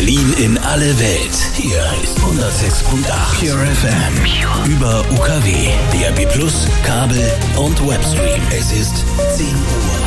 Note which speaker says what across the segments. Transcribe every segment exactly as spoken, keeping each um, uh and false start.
Speaker 1: Berlin in alle Welt. Hier ist hundertsechs Komma acht Pure F M. Über U K W, D A B plus, Kabel und Webstream. Es ist zehn Uhr.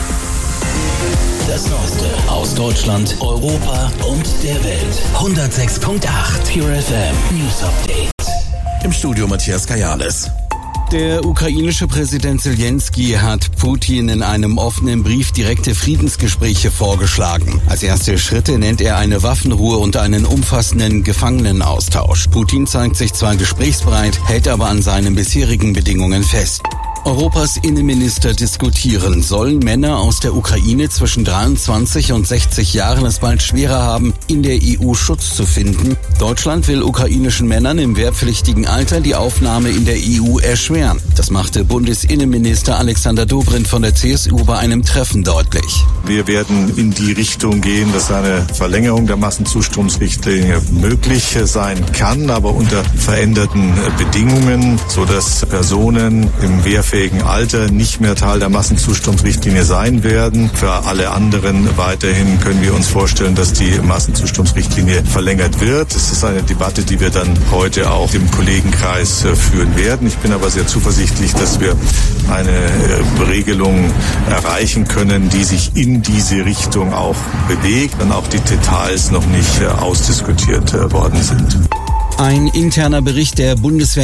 Speaker 1: Das Neueste aus Deutschland, Europa und der Welt. hundertsechs Komma acht Pure F M News Update.
Speaker 2: Im Studio Matthias Kajales.
Speaker 3: Der ukrainische Präsident Zelensky hat Putin in einem offenen Brief direkte Friedensgespräche vorgeschlagen. Als erste Schritte nennt er eine Waffenruhe und einen umfassenden Gefangenenaustausch. Putin zeigt sich zwar gesprächsbereit, hält aber an seinen bisherigen Bedingungen fest. Europas Innenminister diskutieren, sollen Männer aus der Ukraine zwischen dreiundzwanzig und sechzig Jahren es bald schwerer haben, in der E U Schutz zu finden. Deutschland will ukrainischen Männern im wehrpflichtigen Alter die Aufnahme in der E U erschweren. Das machte Bundesinnenminister Alexander Dobrindt von der C S U bei einem Treffen deutlich.
Speaker 4: Wir werden in die Richtung gehen, dass eine Verlängerung der Massenzustromsrichtlinie möglich sein kann, aber unter veränderten Bedingungen, sodass Personen im wehrpflichtigen Alter nicht mehr Teil der Massenzustromsrichtlinie sein werden. Für alle anderen weiterhin können wir uns vorstellen, dass die Massenzustromsrichtlinie verlängert wird. Das ist eine Debatte, die wir dann heute auch im Kollegenkreis führen werden. Ich bin aber sehr zuversichtlich, dass wir eine Regelung erreichen können, die sich in diese Richtung auch bewegt und auch die Details noch nicht ausdiskutiert worden sind.
Speaker 3: Ein interner Bericht der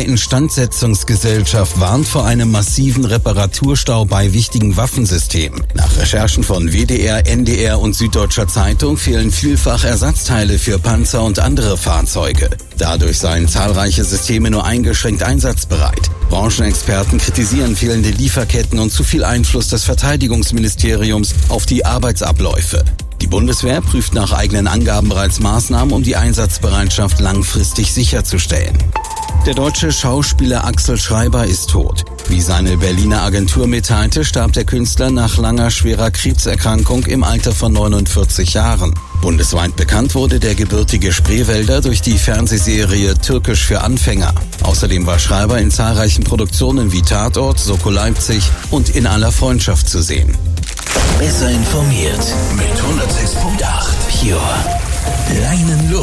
Speaker 3: Bundeswehr-Instandsetzungsgesellschaft warnt vor einem massiven Reparaturstau bei wichtigen Waffensystemen. Nach Recherchen von W D R, N D R und Süddeutscher Zeitung fehlen vielfach Ersatzteile für Panzer und andere Fahrzeuge. Dadurch seien zahlreiche Systeme nur eingeschränkt einsatzbereit. Branchenexperten kritisieren fehlende Lieferketten und zu viel Einfluss des Verteidigungsministeriums auf die Arbeitsabläufe. Die Bundeswehr prüft nach eigenen Angaben bereits Maßnahmen, um die Einsatzbereitschaft langfristig sicherzustellen. Der deutsche Schauspieler Axel Schreiber ist tot. Wie seine Berliner Agentur mitteilte, starb der Künstler nach langer schwerer Krebserkrankung im Alter von neunundvierzig Jahren. Bundesweit bekannt wurde der gebürtige Spreewälder durch die Fernsehserie Türkisch für Anfänger. Außerdem war Schreiber in zahlreichen Produktionen wie Tatort, Soko Leipzig und In aller Freundschaft zu sehen.
Speaker 1: Besser informiert mit hundertsechs Komma acht Pure. Leinen los.